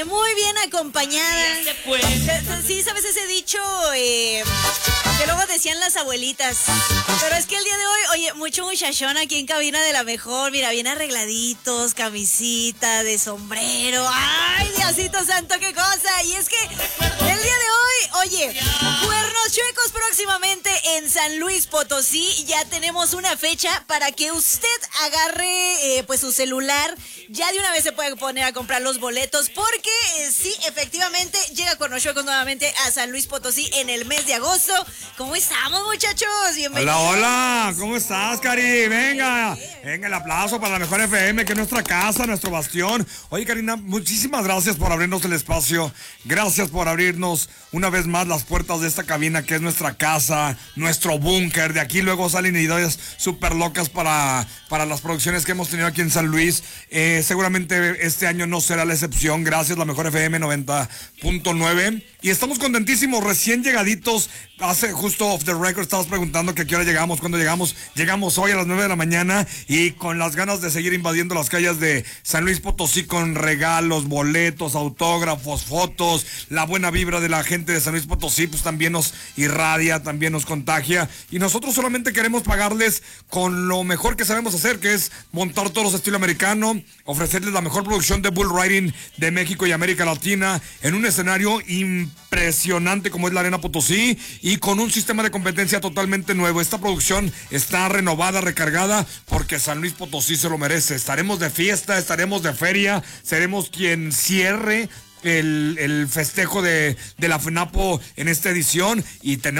muy bien acompañada. Sí, ¿sabes ese dicho que luego decían las abuelitas? Pero es que el día de hoy, oye, mucho muchachón aquí en cabina de La Mejor. Mira, bien arregladitos, camisita de sombrero. ¡Ay, Diosito santo, qué cosa! Y es que el día de hoy, oye, Cuernos Chuecos próximamente en San Luis Potosí. Ya tenemos una fecha para que usted agarre pues su celular. Ya de una vez se puede poner a comprar los boletos porque sí, efectivamente llega Cuernos Chuecos nuevamente a San Luis Potosí en el mes de agosto. ¿Cómo estamos, muchachos? Bienvenidos. Hola, hola, ¿cómo estás, Cari? Venga, el aplauso para La Mejor FM, que es nuestra casa, nuestro bastión. Oye, Karina, muchísimas gracias por abrirnos el espacio. Gracias por abrirnos una vez más las puertas de esta cabina, que es nuestra casa, nuestro búnker. De aquí luego salen ideas súper locas para las producciones que hemos tenido aquí en San Luis. Seguramente este año no será la excepción. Gracias, La Mejor FM 90.9. Y estamos contentísimos, recién llegaditos. Hace justo off the record estabas preguntando que a qué hora llegamos, cuándo llegamos. Llegamos hoy a las 9 de la mañana y con las ganas de seguir invadiendo las calles de San Luis Potosí con regalos, boletos, autógrafos, fotos. La buena vibra de la gente de San Luis Potosí pues también nos irradia, también nos contagia. Y nosotros solamente queremos pagarles con lo mejor que sabemos hacer, que es montar toros estilo americano, ofrecerles la mejor producción de bull riding de México y América Latina en un escenario impresionante como es la Arena Potosí y con un sistema de competencia totalmente nuevo. Esta producción está renovada, recargada, porque San Luis Potosí se lo merece. Estaremos de fiesta, estaremos de feria, seremos quien cierre el festejo de la FENAPO en esta edición y tenemos